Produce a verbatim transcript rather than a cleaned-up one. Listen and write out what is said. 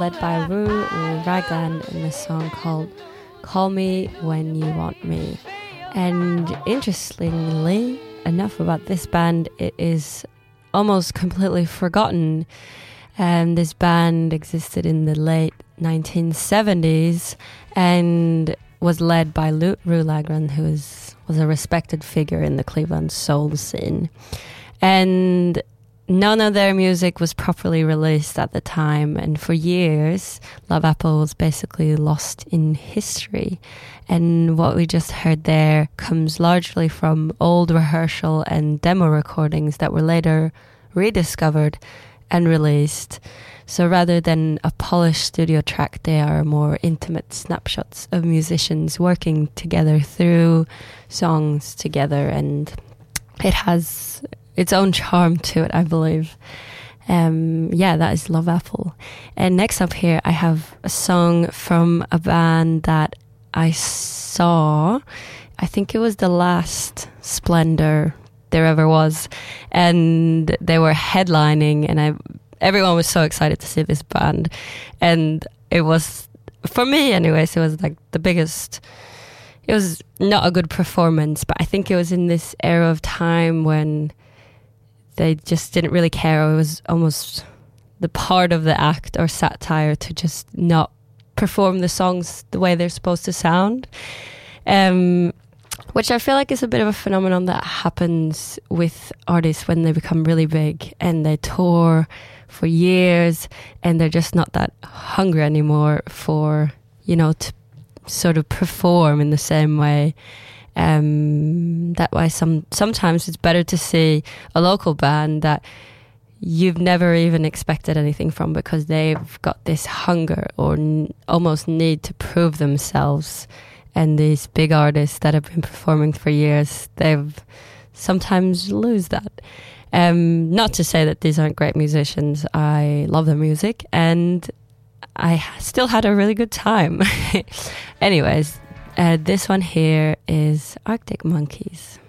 led by Rue Ragland in a song called Call Me When You Want Me. And interestingly enough about this band, it is almost completely forgotten. And this band existed in the late nineteen seventies and was led by Rue Ragland, who is, was a respected figure in the Cleveland soul scene. And none of their music was properly released at the time, and for years, Love Apple was basically lost in history. And what we just heard there comes largely from old rehearsal and demo recordings that were later rediscovered and released. So rather than a polished studio track, they are more intimate snapshots of musicians working together through songs together, and it has its own charm to it, I believe. Um, yeah, that is Love Apple. And next up here, I have a song from a band that I saw. I think it was the last Splendor there ever was, and they were headlining, and I everyone was so excited to see this band, and it was, for me anyways, it was like the biggest. It was not a good performance, but I think it was in this era of time when they just didn't really care. It was almost the part of the act or satire to just not perform the songs the way they're supposed to sound. Um, which I feel like is a bit of a phenomenon that happens with artists when they become really big and they tour for years and they're just not that hungry anymore for, you know, to sort of perform in the same way. Um, that why some sometimes it's better to see a local band that you've never even expected anything from, because they've got this hunger or n- almost need to prove themselves. And these big artists that have been performing for years, they've sometimes lose that. Um, not to say that these aren't great musicians. I love their music and I still had a really good time. Anyways, uh, this one here is Arctic Monkeys.